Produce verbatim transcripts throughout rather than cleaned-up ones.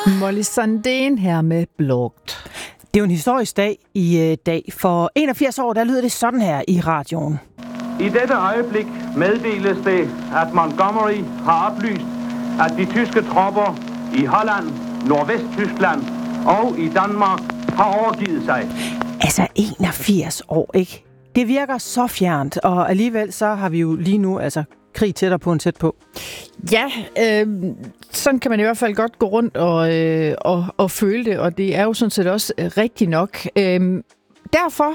Molly Sandén her med Blugt. Det er jo en historisk dag i øh, dag. For enogfirs år, der lyder det sådan her i radioen. I dette øjeblik meddeles det, at Montgomery har oplyst, at de tyske tropper i Holland, Nordvesttyskland og i Danmark har overgivet sig. Altså enogfirs år, ikke? Det virker så fjernt, og alligevel så har vi jo lige nu altså krig tættere på en tæt på. Ja, øh, sådan kan man i hvert fald godt gå rundt og, øh, og, og føle det, og det er jo sådan set også øh, rigtigt nok. Øh, derfor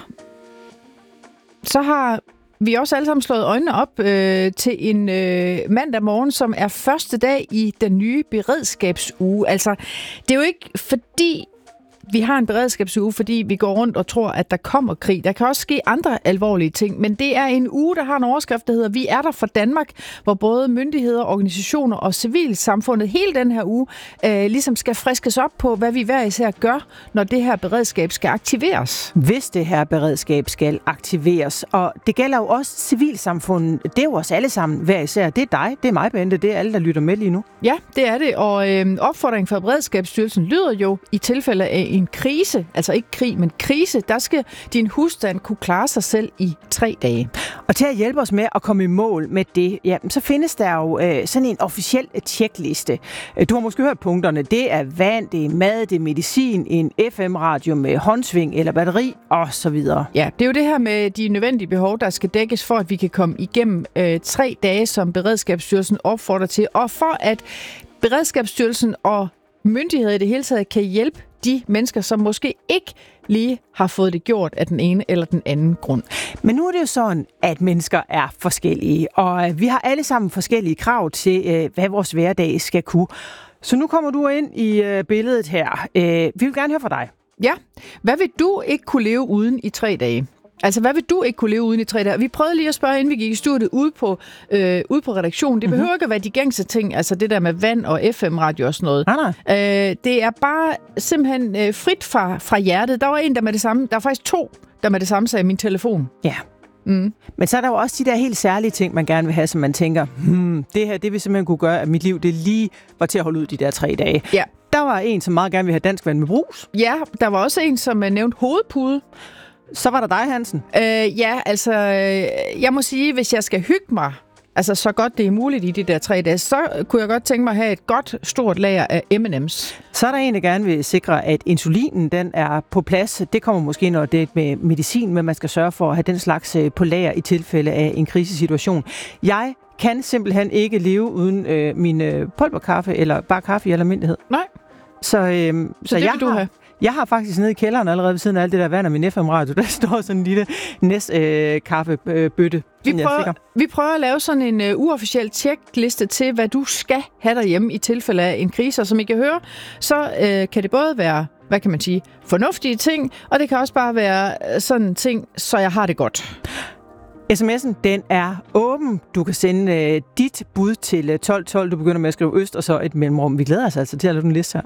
så har vi også alle sammen slået øjnene op øh, til en øh, mandag morgen, som er første dag i den nye beredskabsuge. Altså, det er jo ikke fordi vi har en beredskabsuge, fordi vi går rundt og tror, at der kommer krig. Der kan også ske andre alvorlige ting, men det er en uge, der har en overskrift, der hedder Vi er der for Danmark, hvor både myndigheder, organisationer og civilsamfundet hele den her uge øh, ligesom skal friskes op på, hvad vi hver især gør, når det her beredskab skal aktiveres. Hvis det her beredskab skal aktiveres, og det gælder jo også civilsamfundet, det er jo os alle sammen hver især. Det er dig, det er mig, Bente, det er alle, der lytter med lige nu. Ja, det er det, og øh, opfordringen fra Beredskabsstyrelsen lyder jo i tilfælde af en krise, altså ikke krig, men krise, der skal din husstand kunne klare sig selv i tre dage. Og til at hjælpe os med at komme i mål med det, ja, så findes der jo øh, sådan en officiel tjekliste. Du har måske hørt punkterne. Det er vand, det er mad, det er medicin, en F M-radio med håndsving eller batteri osv. Ja, det er jo det her med de nødvendige behov, der skal dækkes for, at vi kan komme igennem øh, tre dage, som Beredskabsstyrelsen opfordrer til, og for at Beredskabsstyrelsen og myndigheder i det hele taget kan hjælpe de mennesker, som måske ikke lige har fået det gjort af den ene eller den anden grund. Men nu er det jo sådan, at mennesker er forskellige, og vi har alle sammen forskellige krav til, hvad vores hverdag skal kunne. Så nu kommer du ind i billedet her. Vi vil gerne høre fra dig. Ja, hvad vil du ikke kunne leve uden i tre dage? Altså, hvad vil du ikke kunne leve uden i tre dage? Vi prøvede lige at spørge, inden vi gik i studiet, ude på, øh, ude på redaktionen. Det behøver mm-hmm. ikke at være de gængse ting, altså det der med vand og F M-radio og sådan noget. Ah, øh, det er bare simpelthen øh, frit fra, fra hjertet. Der var en, der med det samme. Der var faktisk to, der med det samme sagde min telefon. Ja. Mm. Men så er der jo også de der helt særlige ting, man gerne vil have, som man tænker, hmm, det her, det vil simpelthen kunne gøre, at mit liv, det lige var til at holde ud de der tre dage. Ja. Der var en, som meget gerne vil have dansk vand med brus. Ja, der var også en, som nævnte hovedpude. Så var der dig, Hansen. Øh, ja, altså, øh, jeg må sige, hvis jeg skal hygge mig, altså så godt det er muligt i de der tre dage, så kunne jeg godt tænke mig at have et godt, stort lager af M and M's. Så er der en, der gerne vil sikre, at insulinen den er på plads. Det kommer måske, når det er med medicin, men man skal sørge for at have den slags på lager i tilfælde af en krisesituation. Jeg kan simpelthen ikke leve uden øh, min øh, pulverkaffe, eller bare kaffe i almindelighed. Nej. Så, øh, så, så det jeg vil du har... have? Jeg har faktisk nede i kælderen allerede ved siden af alt det der vand af min F M-radio. Der står sådan en lille næs-kaffebøtte. Øh, vi, prøver, vi prøver at lave sådan en uh, uofficiel tjekliste til, hvad du skal have derhjemme i tilfælde af en krise. Og som I kan høre, så uh, kan det både være, hvad kan man sige, fornuftige ting, og det kan også bare være sådan ting, så jeg har det godt. sms'en, den er åben. Du kan sende øh, dit bud til tolv tolv. Du begynder med at skrive øst, og så et mellemrum. Vi glæder os altså til at lave den liste her.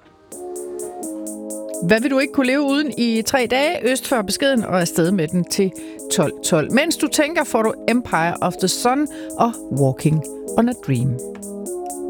Hvad vil du ikke kunne leve uden i tre dage? Øst for beskeden og afsted med den til tolv tolv. Mens du tænker, får du Empire of the Sun og Walking on a Dream.